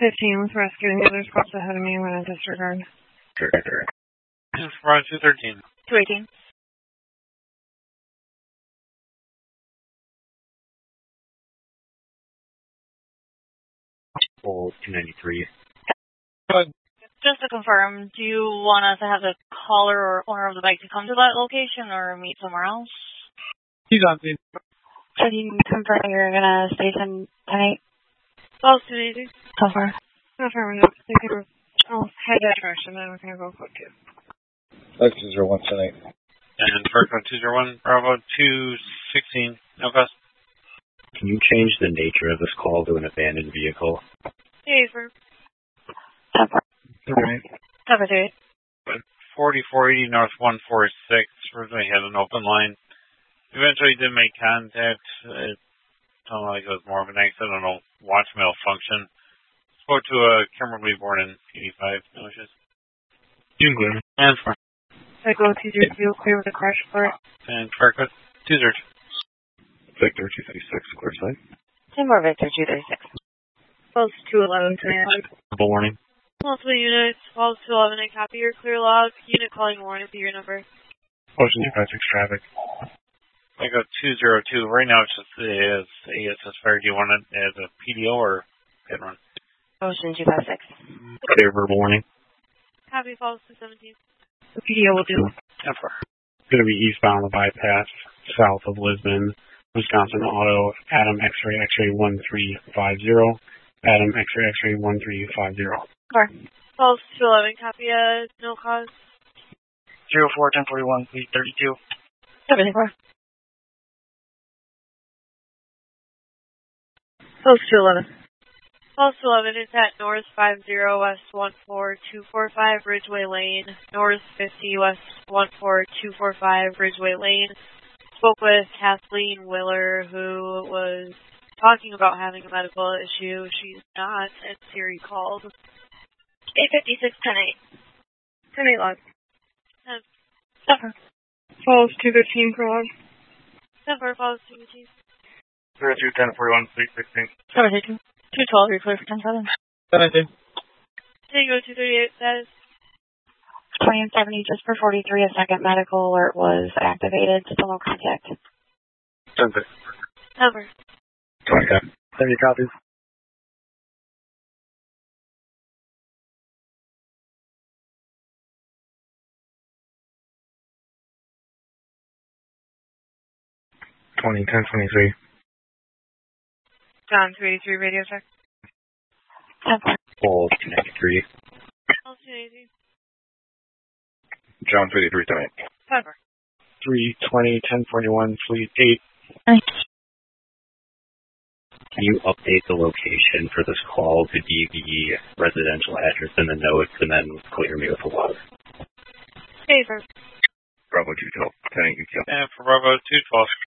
15 with rescuing the other spots ahead of me when I disregard. Director. Front 213. 218. Hold 293. Just to confirm, do you want us to have the caller or owner of the bike to come to that location or meet somewhere else? He's on scene. So you confirm you're going to station tonight? Oh, 280. So far. Affirmative. I'll head that direction, then we're going to go quick too. Lexus 201 tonight. And Parkland 201, Bravo 216, no cost. Can you change the nature of this call to an abandoned vehicle? Hey, for 738. 4480 North 146. Originally had an open line. Eventually did make contact. It sounded like it was more of an accident. I don't know. Watch malfunction. Spoke to a Kimberly born in 85. No issues. June clear. And for I go to your field clear with a crash alert. and Parkland 230. Victor 236, clear side. Timber Victor 236. Pulse 211 tonight. Double warning. multiple units. Pulse 211 and copy your clear log. Unit calling warning to your number. Ocean 256 traffic. I go 202. Right now it's just ASS Fire. Do you want it as a PDO or pit run? Ocean 256. Clear verbal warning. Copy Pulse 217. The PDO will do. Going to be eastbound the bypass, south of Lisbon, Wisconsin Auto, Adam X-ray X-ray 1350. Adam X-ray X-ray 1350. Car. Pulse 211. Copy no cause. 04 1041, please 32. Everything car. Pulse 211. Pulse 211 is at North 50 West 14245 Ridgeway Lane. North 50 West 14245 Ridgeway Lane. Spoke with Kathleen Willer, who was talking about having a medical issue. She's not, and Siri called. 856 10-8. 10-8 log. Suffer. Pulse 215 for log. 10-4 Pulse 215. 02 1041, please 16. Cover 212, you're clear for 10-7. 17. Tango 238 says. 20 and 70, just for 43, a second medical alert was activated. Still no contact. 10-6. Number. 27. 70 copies. Twenty 10-23. John 283 radio check. 10-4. Hold 293. Pulse 280. John 283 tonight. 10-4. 320 1041 Fleet 8. Thanks. Can you update the location for this call to be the residential address in the notes and then clear me with the log? Favor. Bravo 212, 10-8 UTL. And for Bravo 212.